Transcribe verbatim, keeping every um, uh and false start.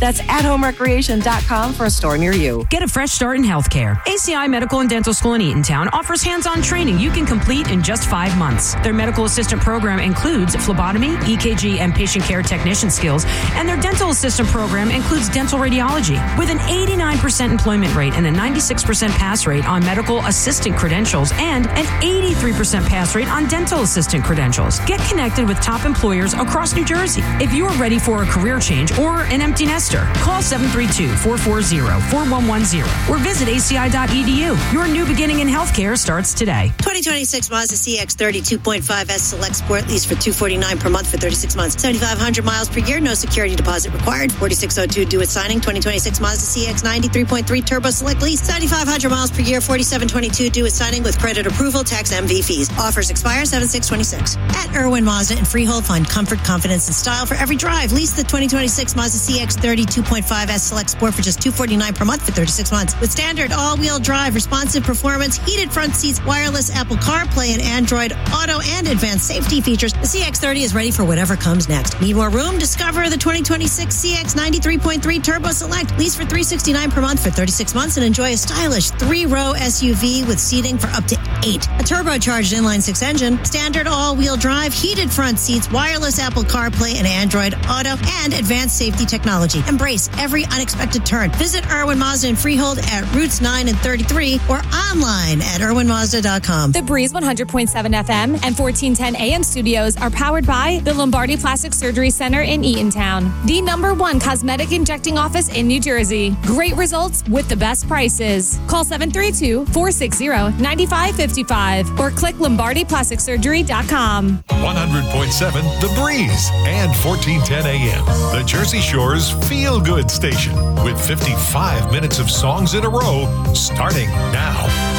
That's at home recreation dot com for a store near you. Get a fresh start in healthcare. A C I Medical and Dental School in Eatontown offers hands-on training you can complete in just five months. Their medical assistant program includes phlebotomy, E K G, and patient care technician skills, and their dental assistant program includes dental radiology. With an eighty-nine percent employment rate and a ninety-six percent pass rate on medical assistant credentials and an eighty-three percent pass rate on dental assistant credentials. Get connected with top employers across New Jersey. If you are ready for a career change or an empty nester, call seven three two, four four zero, four one one zero or visit A C I dot E D U. Your new beginning in healthcare starts today. twenty twenty-six Mazda C X thirty two point five S Select Sport lease for two hundred forty-nine dollars per month for thirty-six months. seventy-five hundred miles per year, no security deposit required. forty-six oh two due at signing. twenty twenty-six Mazda C X ninety three point three Turbo Select lease. seventy-five hundred miles per year, forty-seven twenty-two due at signing with credit approval, tax M V fees. Offers expire seven six twenty-six. At Irwin Mazda in Freehold, find comfort, confidence, and style for every drive. Lease the twenty twenty-six Mazda C X thirty two point five S Select Sport for just two hundred forty-nine dollars per month for thirty-six months. With standard all-wheel drive, responsive performance, heated front seats, wireless Apple CarPlay and Android Auto, and advanced safety features, the C X thirty is ready for whatever comes next. Need more room? Discover the twenty twenty-six C X ninety-three point three Turbo Select. Lease for three hundred sixty-nine dollars per month for thirty-six months and enjoy a stylish three-row S U V with seating for up to eight. A turbocharged inline-six engine, standard all-wheel drive, heated front seats, wireless Apple CarPlay and Android Auto, and advanced safety technology. Embrace every unexpected turn. Visit Irwin Mazda in Freehold at Routes nine and thirty-three or online at irwin mazda dot com. The Breeze one hundred point seven F M and fourteen ten A M studios are powered by the Lombardi Plastic Surgery Center in Eatontown, the number one cosmetic injecting office in New Jersey. Great results with the best prices. Call seven three two, four six zero, nine five five five or click lombardi plastic surgery dot com. one hundred point seven The Breeze and fourteen ten A M, the Jersey Shore's feel-good station with fifty-five minutes of songs in a row starting now.